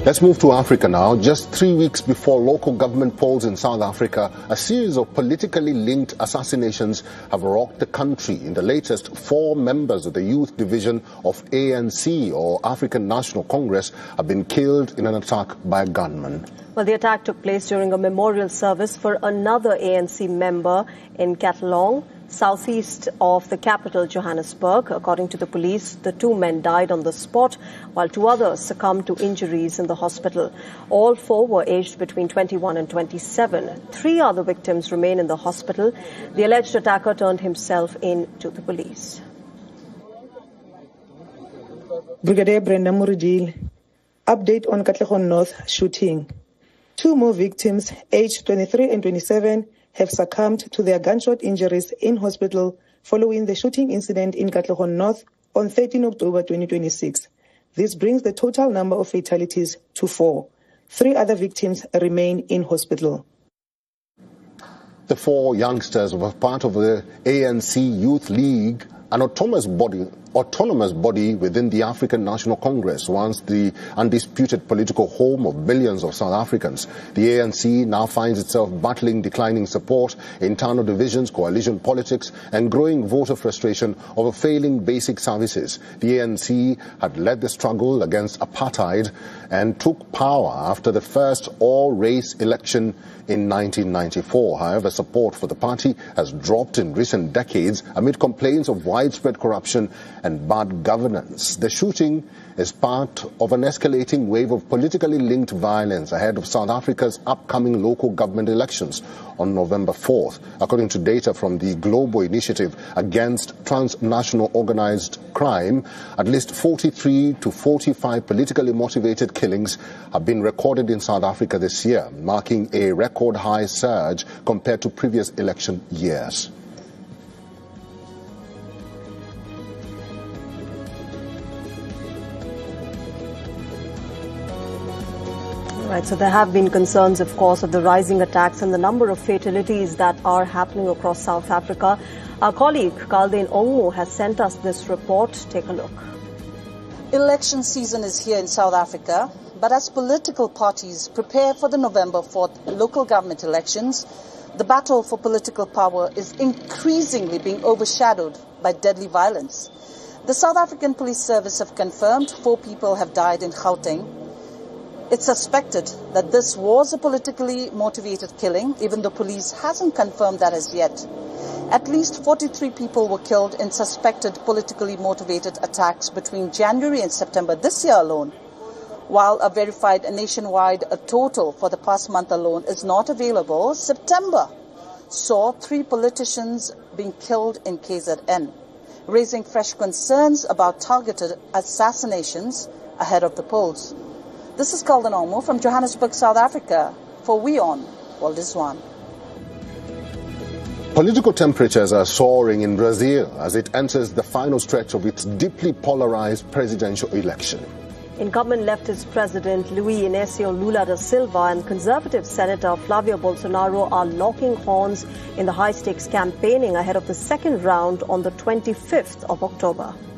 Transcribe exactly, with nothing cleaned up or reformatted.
Let's move to Africa now. Just three weeks before local government polls in South Africa, a series of politically linked assassinations have rocked the country. In the latest, four members of the youth division of A N C, or African National Congress, have been killed in an attack by a gunman. Well, the attack took place during a memorial service for another A N C member in Katlehong, southeast of the capital, Johannesburg. According to the police, the two men died on the spot, while two others succumbed to injuries in the hospital. All four were aged between twenty-one and twenty-seven. Three other victims remain in the hospital. The alleged attacker turned himself in to the police. Brigadier Brenda Muridil, update on Katlehong North shooting. Two more victims, aged twenty-three and twenty-seven, have succumbed to their gunshot injuries in hospital following the shooting incident in Katlehong North on thirteenth October twenty twenty-six. This brings the total number of fatalities to four. Three other victims remain in hospital. The four youngsters were part of the A N C Youth League, an autonomous body, autonomous body within the African National Congress, once the undisputed political home of billions of South Africans. The A N C now finds itself battling declining support, internal divisions, coalition politics, and growing voter frustration over failing basic services. The A N C had led the struggle against apartheid and took power after the first all-race election in nineteen ninety-four. However, support for the party has dropped in recent decades amid complaints of widespread corruption and bad governance. The shooting is part of an escalating wave of politically linked violence ahead of South Africa's upcoming local government elections on November fourth. According to data from the Global Initiative Against Transnational Organized Crime, at least forty-three to forty-five politically motivated killings have been recorded in South Africa this year, marking a record high surge compared to previous election years. Right, so there have been concerns, of course, of the rising attacks and the number of fatalities that are happening across South Africa. Our colleague, Kaldane Ongmo, has sent us this report. Take a look. Election season is here in South Africa, but as political parties prepare for the November fourth local government elections, the battle for political power is increasingly being overshadowed by deadly violence. The South African Police Service have confirmed four people have died in Gauteng. It's suspected that this was a politically motivated killing, even though police hasn't confirmed that as yet. At least forty-three people were killed in suspected politically motivated attacks between January and September this year alone, while a verified nationwide total for the past month alone is not available. September saw three politicians being killed in K Z N, raising fresh concerns about targeted assassinations ahead of the polls. This is Kaldane Ongmo from Johannesburg, South Africa. For WION, World is One. Political temperatures are soaring in Brazil as it enters the final stretch of its deeply polarized presidential election. Incumbent leftist President Luiz Inácio Lula da Silva and Conservative Senator Flavio Bolsonaro are locking horns in the high-stakes campaigning ahead of the second round on the twenty-fifth of October.